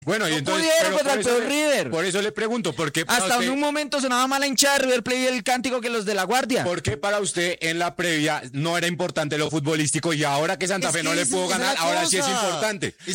Bueno, y No entonces, pudieron contra el peor River. por eso le pregunto, ¿por qué para Hasta usted, en un momento sonaba más la hinchada de River Plate el cántico que los de La Guardia. por qué para usted en la previa no era importante lo futbolístico y ahora que Santa Es Fe que no le esa pudo es la ganar, ahora sí es cosa. importante?